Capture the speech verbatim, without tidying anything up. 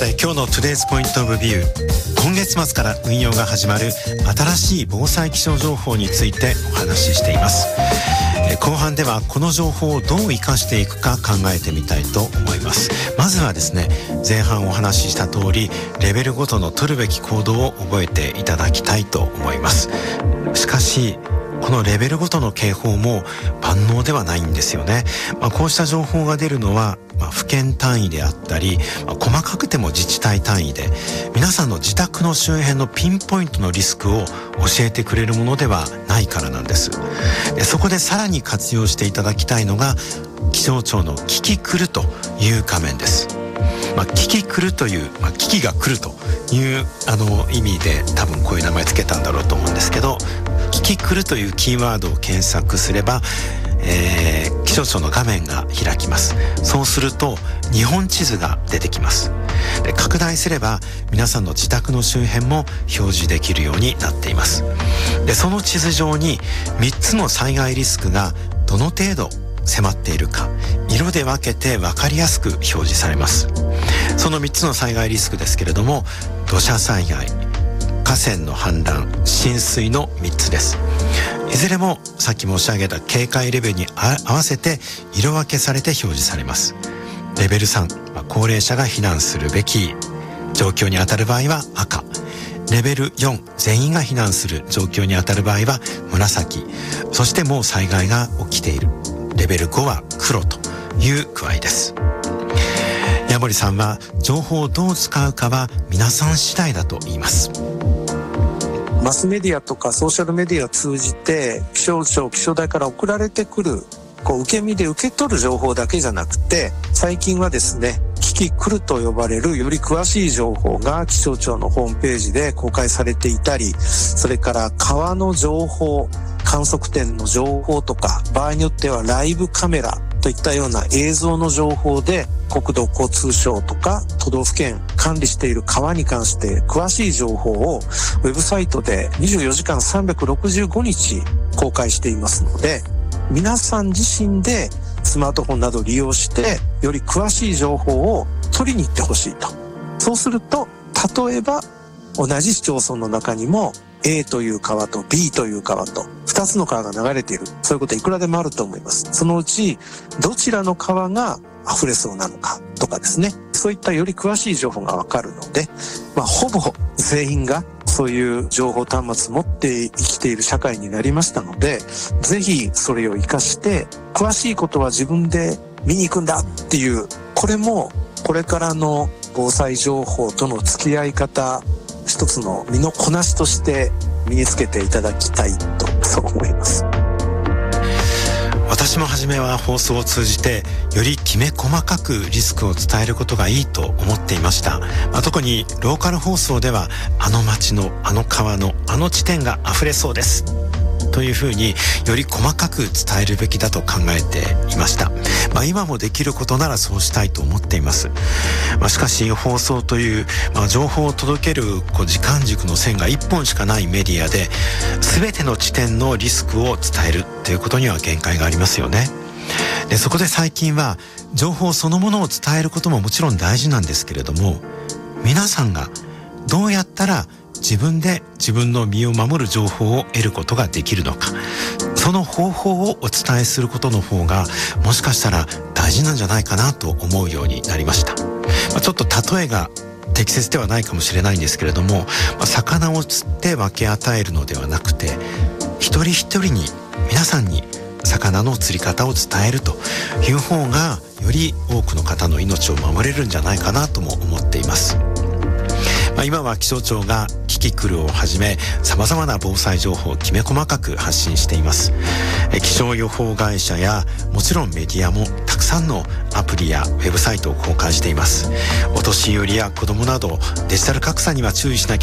て今日の Today's Point of View、 今月末から運用が始まる新しい防災気象情報についてお話ししています。後半ではこの情報をどう生かしていくか考えてみたいと思います。まずはですね、前半お話しした通りレベルごとの取るべき行動を覚えていただきたいと思います。しかしこのレベルごとの警報も万能ではないんですよね。まあ、こうした情報が出るのは、まあ、府県単位であったり、まあ、細かくても自治体単位で皆さんの自宅の周辺のピンポイントのリスクを教えてくれるものではないからなんです。でそこでさらに活用していただきたいのが気象庁のキキクルという画面です。まあ、キキクルという、まあ、危機が来るというあの意味で多分こういう名前つけたんだろうと思うんですけど、キキクルというキーワードを検索すれば、えー、気象庁の画面が開きます。そうすると日本地図が出てきます。で拡大すれば皆さんの自宅の周辺も表示できるようになっています。でその地図上にみっつの災害リスクがどの程度迫っているか色で分けて分かりやすく表示されます。そのみっつの災害リスクですけれども、土砂災害、河川の氾濫、浸水のみっつです。いずれもさっき申し上げた警戒レベルに合わせて色分けされて表示されます。レベルさん、高齢者が避難するべき状況に当たる場合は赤、レベルよん、全員が避難する状況に当たる場合は紫、そしてもう災害が起きているレベルごは黒という具合です。矢森さんは情報をどう使うかは皆さん次第だと言います。 マスメディアとかソーシャルメディアを通じて気象庁気象台から送られてくるこう受け身で受け取る情報だけじゃなくて、最近はですねキキクルと呼ばれるより詳しい情報が気象庁のホームページで公開されていたり、それから川の情報、観測点の情報とか、場合によってはライブカメラといったような映像の情報で国土交通省とか都道府県管理している川に関して詳しい情報をウェブサイトでにじゅうよじかんさんびゃくろくじゅうごにち公開していますので、皆さん自身でスマートフォンなどを利用してより詳しい情報を取りに行ってほしいと。そうすると例えば同じ市町村の中にも A という川と B という川とふたつの川が流れている、そういうこといくらでもあると思います。そのうちどちらの川が溢れそうなのかとかですね、そういったより詳しい情報がわかるので、まあ、ほぼ全員がそういう情報端末を持って生きている社会になりましたので、ぜひそれを活かして詳しいことは自分で見に行くんだっていう、これもこれからの防災情報との付き合い方、一つの身のこなしとして身につけていただきたいとそう思います。 私も初めは放送を通じてよりきめ細かくリスクを伝えることがいいと思っていました。まあ、特にローカル放送ではあの町のあの川のあの地点が溢れそうですというふうにより細かく伝えるべきだと考えていました。まあ、今もできることならそうしたいと思っています。まあ、しかし放送という、まあ、情報を届けるこう時間軸の線が一本しかないメディアで全ての地点のリスクを伝えるということには限界がありますよね。でそこで最近は情報そのものを伝えることももちろん大事なんですけれども、皆さんがどうやったら自分で自分の身を守る情報を得ることができるのか、その方法をお伝えすることの方がもしかしたら大事なんじゃないかなと思うようになりました。まあ、ちょっと例えが適切ではないかもしれないんですけれども、まあ、魚を釣って分け与えるのではなくて、一人一人に皆さんに魚の釣り方を伝えるという方がより多くの方の命を守れるんじゃないかなとも思っています。まあ、今は気象庁がキキクルをはじめ様々な防災情報をきめ細かく発信しています。気象予報会社やもちろんメディアもたくさんのアプリやウェブサイトを公開しています。お年寄りや子どもなどデジタル格差には注意しなきゃ